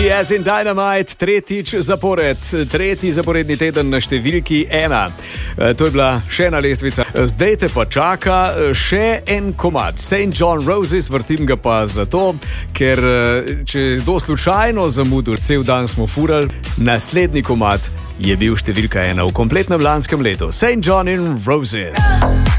Easy as in Dynamite, tretji zaporedni teden na številki 1. To je bila še ena lestvica. Zdaj te pa čaka še en komad. St. John Roses, vrtim ga pa zato, ker če je kdo slučajno zamudil, cel dan smo furali, naslednji komad je bil številka 1 v kompletnem lanskem letu. St. John in Roses.